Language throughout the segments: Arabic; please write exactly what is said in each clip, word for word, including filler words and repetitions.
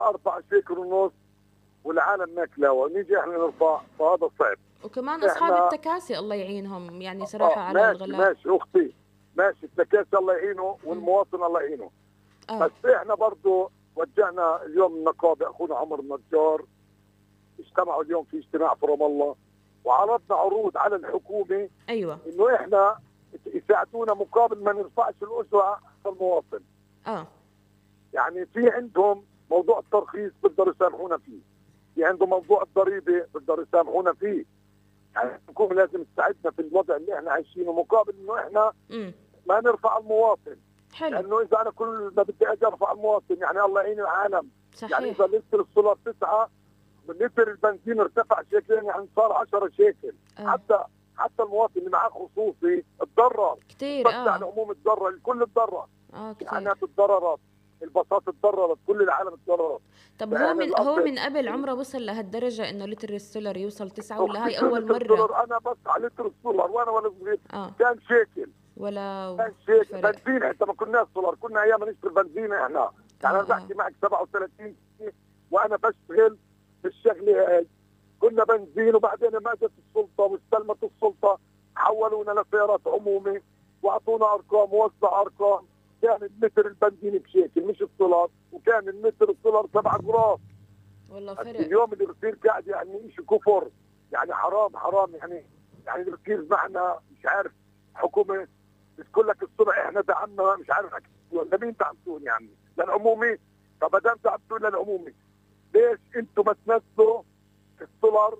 أربعة شيكل ونص والعالم ماكله ونيجي احنا نرفع، فهذا صعب. وكمان اصحاب احنا التكاسي الله يعينهم يعني اه صراحه على ماشي الغلاء. ماشي اختي، ماشي التكاسي الله يعينه مم. والمواطن الله يعينه. اه. بس احنا برضه وجهنا اليوم النقابه، اخونا عمر النجار اجتمعوا اليوم في اجتماع في رام الله، وعرضنا عروض على الحكومه ايوه. انه احنا يساعدونا مقابل ما نرفعش الاجره على المواطن. اه. يعني في عندهم موضوع الترخيص بيقدروا يسامحونا فيه، في عندهم موضوع الضريبه بيقدروا يسامحونا فيه. يعني الحكومه لازم تساعدنا في الوضع اللي احنا عايشينه مقابل انه احنا امم ما نرفع المواطن. حلو. لانه اذا انا كل ما بدي اجي ارفع المواطن يعني الله يعين العالم. يعني اذا صحيح. لتر السولار تسعه، لتر البنزين ارتفع شيكلين يعني صار عشرة شيكل. اه حتى حتى المواطن اللي معاه خصوصي اتضرر، كثير. بس على اه. العموم اتضرر، الكل اتضرر. اه كثير. الشحنات اتضررت، الباصات اتضررت، كل العالم اتضررت. طب هو فاحنا من هو الافضل من قبل عمره وصل لهالدرجه انه لتر السولر يوصل تسعة، ولا اختي هاي شو اول لتر مره؟ السولار؟ انا بس على لتر السولار وانا وانا صغير اه. كان شيكل، ولا كان شيكل فرق. بنزين. حتى ما كناش سولار، كنا ايام نشتري بنزين احنا. يعني اه انا اه بحكي معك سبعة وثلاثين سنة وانا بشتغل في الشغله هاي، كنا بنزين. وبعدين ما اجت السلطه واستلمت السلطه حولونا لسيارات عمومي واعطونا ارقام ووزع ارقام. كان اللتر البنزين بشيكل مش السولار، وكان اللتر السولار سبعة قراش. والله بس فرق. اليوم اللي بصير قاعد يعني شيء كفر، يعني حرام حرام. يعني يعني اللي بصير معنا مش عارف، حكومه بتقول لك الصبح احنا دعمنا مش عارف لمين دعمتون؟ يعني للعمومي. طب ما دام دعمتون للعمومي، ليش انتم ما تنزلوا السولار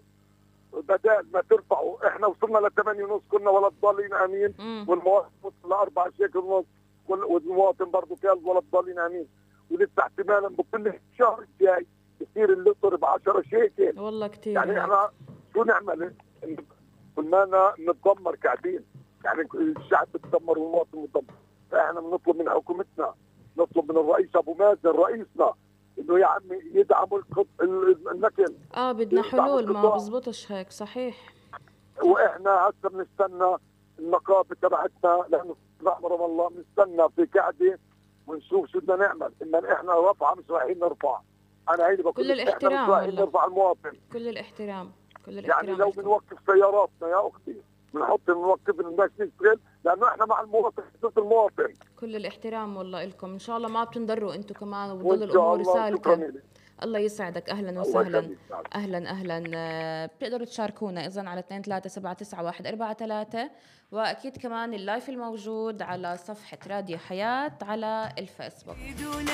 بدل ما ترفعوا؟ احنا وصلنا ل ثمانية ونص كنا ولا الضالين امين، امم والمواطن وصل ل أربعة شيكل ونص، والمواطن برضه كان ولا الضالين امين. ولسه احتمالا بكل الشهر الجاي يصير اللتر ب عشرة شيكل. والله كثير يعني هيك. احنا شو نعمل؟ كنا نتدمر قاعدين، يعني الشعب بتدمر والمواطن متدمر. فاحنا بنطلب من حكومتنا، نطلب من الرئيس ابو مازن رئيسنا انه يا عمي يدعموا القط- النقل، اه بدنا يدعموا حلول، ما القطاع. بزبطش هيك. صحيح. صح. واحنا هسه بنستنى النقابه تبعتنا، لانه رحمه الله بنستنى في قعده ونشوف شو بدنا نعمل. اما احنا رفعه مش رايحين نرفع. انا هيدي بقول كل لك احنا مش الاحترام رايحين والله. نرفع المواطن. كل الاحترام. كل يعني الاحترام لو لكم. بنوقف سياراتنا يا اختي بنحط بنوقف الناس تشتغل، لانه احنا مع المواطن، حدود المواطن. كل الاحترام والله لكم، ان شاء الله ما بتنضروا انتم كمان وان وبتضل شاء الامور الله، شكرا سالكه. لك. الله يسعدك. اهلا الله وسهلا. يخليك. نعم. اهلا اهلا. آه، بتقدروا تشاركونا اذا على اثنين ثلاثة سبعة تسعة واحد أربعة ثلاثة، واكيد كمان اللايف الموجود على صفحه راديو حياه على الفيسبوك.